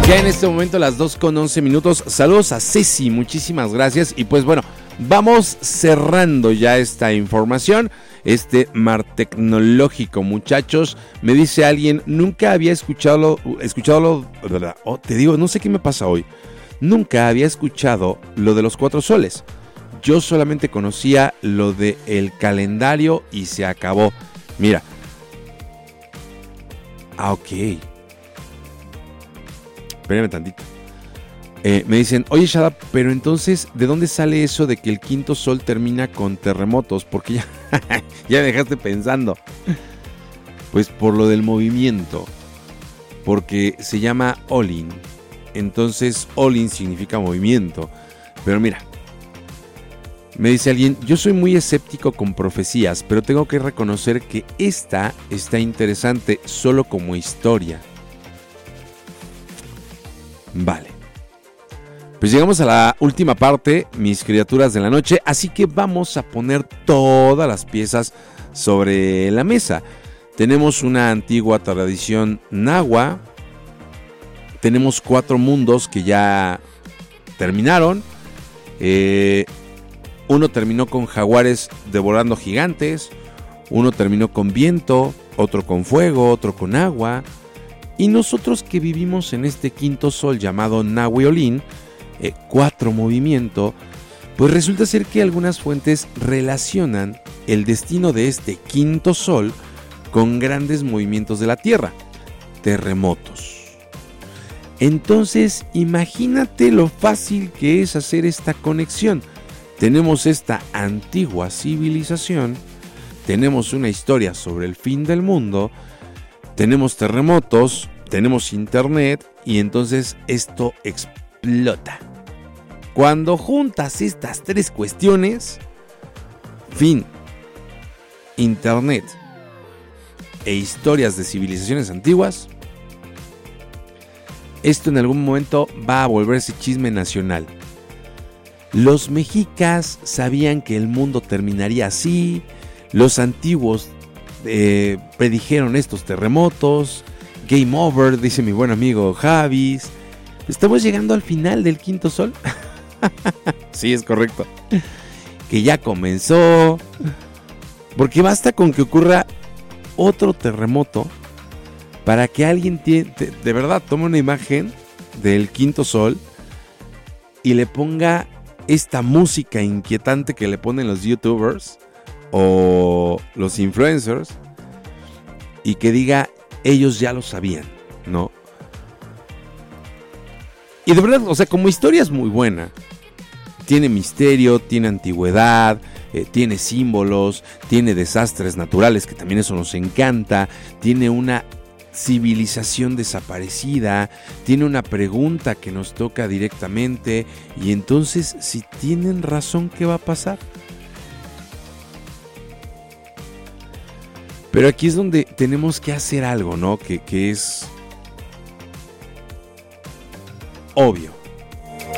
Ya en este momento las 2:11. Saludos a Ceci, muchísimas gracias. Y pues bueno, vamos cerrando ya esta información, este mar tecnológico, muchachos. Me dice alguien, nunca había escuchado te digo, no sé qué me pasa hoy. Nunca había escuchado lo de los 4 soles. Yo solamente conocía lo de el calendario y se acabó. Mira. Ok. Espérame tantito. Me dicen, oye Shada, pero entonces, ¿de dónde sale eso de que el quinto sol termina con terremotos? Porque ya me dejaste pensando. Pues por lo del movimiento. Porque se llama Olin. Entonces, Olin significa movimiento. Pero mira. Me dice alguien, yo soy muy escéptico con profecías, pero tengo que reconocer que esta está interesante solo como historia. Vale. Pues llegamos a la última parte, mis criaturas de la noche, así que vamos a poner todas las piezas sobre la mesa. Tenemos una antigua tradición nahua, tenemos 4 mundos que ya terminaron, uno terminó con jaguares devorando gigantes, uno terminó con viento, otro con fuego, otro con agua. Y nosotros que vivimos en este quinto sol llamado Nahue Olin, 4 movimiento, pues resulta ser que algunas fuentes relacionan el destino de este quinto sol con grandes movimientos de la Tierra, terremotos. Entonces, imagínate lo fácil que es hacer esta conexión. Tenemos esta antigua civilización, tenemos una historia sobre el fin del mundo, tenemos terremotos, tenemos internet y entonces esto explota. Cuando juntas estas 3 cuestiones, fin, internet e historias de civilizaciones antiguas, esto en algún momento va a volverse chisme nacional. Los mexicas sabían que el mundo terminaría así, los antiguos predijeron estos terremotos, game over, dice mi buen amigo Javis. Estamos llegando al final del quinto sol. Sí, es correcto. Que ya comenzó. Porque basta con que ocurra otro terremoto para que alguien de verdad tome una imagen del quinto sol y le ponga esta música inquietante que le ponen los youtubers o los influencers y que diga, ellos ya lo sabían, ¿no? Y de verdad, o sea, como historia es muy buena. Tiene misterio, tiene antigüedad, tiene símbolos, tiene desastres naturales, que también eso nos encanta, tiene una civilización desaparecida, tiene una pregunta que nos toca directamente, y entonces, si tienen razón, ¿qué va a pasar? Pero aquí es donde tenemos que hacer algo, ¿no? Que es obvio.